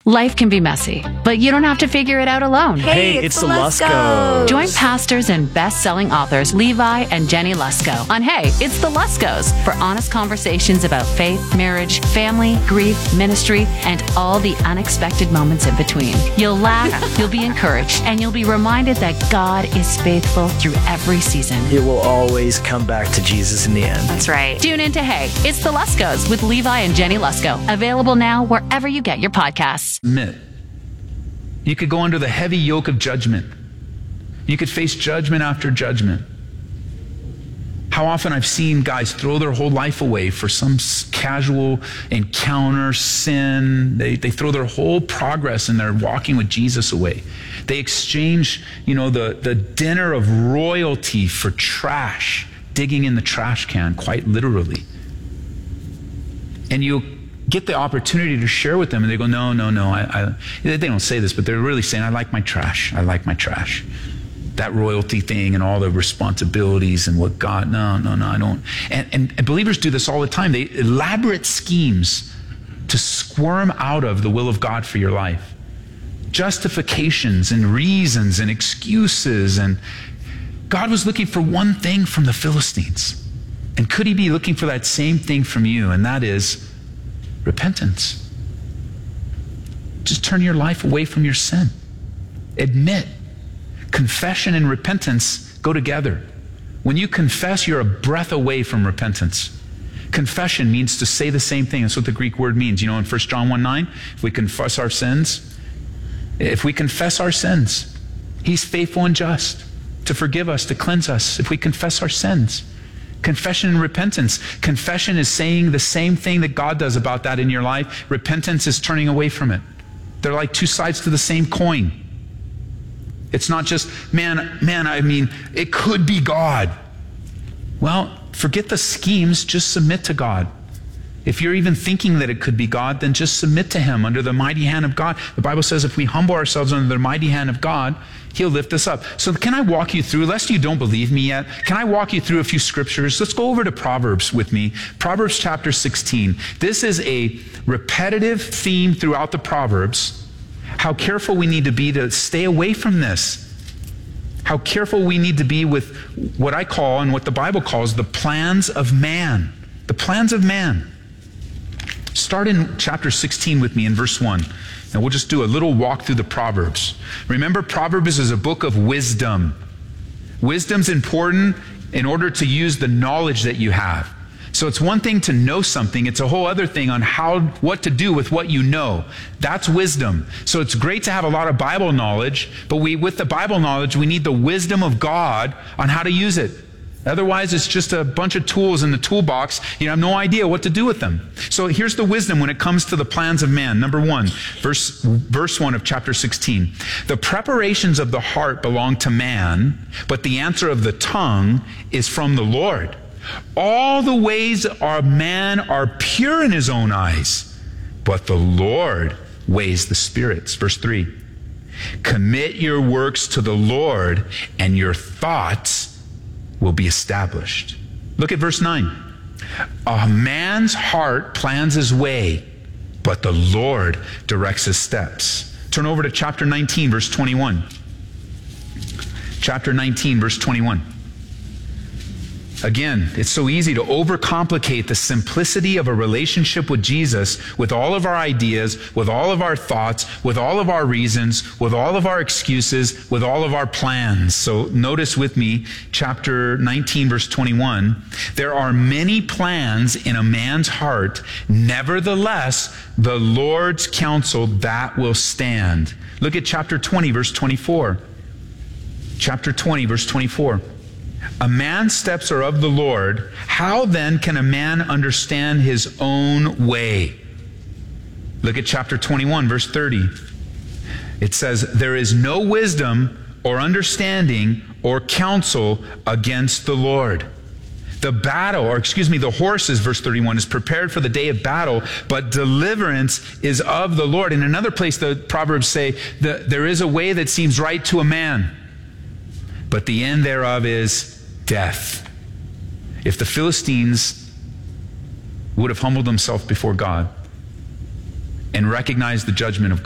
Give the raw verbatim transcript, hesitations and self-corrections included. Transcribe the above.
Life can be messy, but you don't have to figure it out alone. Hey, Hey, it's, it's the the Luskos. Join pastors and best-selling authors Levi and Jenny Lusko on Hey, It's the Luskos for honest conversations about faith, marriage, family, grief, ministry, and all the unexpected moments in between. You'll laugh, you'll be encouraged, and you'll be reminded that God is faithful through every season. It will always come back to Jesus in the end. That's right. Tune in to Hey, It's the Luskos with Levi and Jenny Lusko. Available now wherever you get your podcasts. Submit. You could go under the heavy yoke of judgment. You could face judgment after judgment. How often I've seen guys throw their whole life away for some s- casual encounter, sin. They, they throw their whole progress in their walking with Jesus away. They exchange, you know, the, the dinner of royalty for trash, digging in the trash can, quite literally. And you get the opportunity to share with them, and they go, no, no, no. I, I, they don't say this, but they're really saying, I like my trash. I like my trash. That royalty thing and all the responsibilities and what God, no, no, no, I don't. And, and, and believers do this all the time. They elaborate schemes to squirm out of the will of God for your life. Justifications and reasons and excuses. And God was looking for one thing from the Philistines. And could he be looking for that same thing from you? And that is repentance. Just turn your life away from your sin. Admit. Confession and repentance go together. When you confess, you're a breath away from repentance. Confession means to say the same thing. That's what the Greek word means. You know, in First John one nine, if we confess our sins, if we confess our sins, he's faithful and just to forgive us, to cleanse us, if we confess our sins. Confession and repentance. Confession is saying the same thing that God does about that in your life. Repentance is turning away from it. They're like two sides to the same coin. It's not just, man, man, I mean, it could be God. Well, forget the schemes, just submit to God. If you're even thinking that it could be God, then just submit to him under the mighty hand of God. The Bible says if we humble ourselves under the mighty hand of God, he'll lift us up. So can I walk you through, lest you don't believe me yet, can I walk you through a few scriptures? Let's go over to Proverbs with me. Proverbs chapter sixteen. This is a repetitive theme throughout the Proverbs. How careful we need to be to stay away from this. How careful we need to be with what I call and what the Bible calls the plans of man. The plans of man. Start in chapter sixteen with me in verse one. And we'll just do a little walk through the Proverbs. Remember, Proverbs is a book of wisdom. Wisdom's important in order to use the knowledge that you have. So it's one thing to know something. It's a whole other thing on how, what to do with what you know. That's wisdom. So it's great to have a lot of Bible knowledge, but we, with the Bible knowledge, we need the wisdom of God on how to use it. Otherwise, it's just a bunch of tools in the toolbox. You have no idea what to do with them. So here's the wisdom when it comes to the plans of man. Number one, verse, verse one of chapter sixteen. The preparations of the heart belong to man, but the answer of the tongue is from the Lord. All the ways of man are pure in his own eyes, but the Lord weighs the spirits. Verse three. Commit your works to the Lord, and your thoughts will be established. Look at verse nine. A man's heart plans his way, but the Lord directs his steps. Turn over to chapter nineteen, verse twenty-one. Chapter nineteen, verse twenty-one. Again, it's so easy to overcomplicate the simplicity of a relationship with Jesus with all of our ideas, with all of our thoughts, with all of our reasons, with all of our excuses, with all of our plans. So notice with me, chapter nineteen, verse twenty-one. There are many plans in a man's heart. Nevertheless, the Lord's counsel, that will stand. Look at chapter twenty, verse twenty-four. Chapter twenty, verse twenty-four. A man's steps are of the Lord. How then can a man understand his own way? Look at chapter twenty-one, verse thirty. It says, there is no wisdom or understanding or counsel against the Lord. The battle, or excuse me, the horses, verse thirty-one, is prepared for the day of battle, but deliverance is of the Lord. In another place, the Proverbs say, that there is a way that seems right to a man, but the end thereof is death. If the Philistines would have humbled themselves before God and recognized the judgment of God,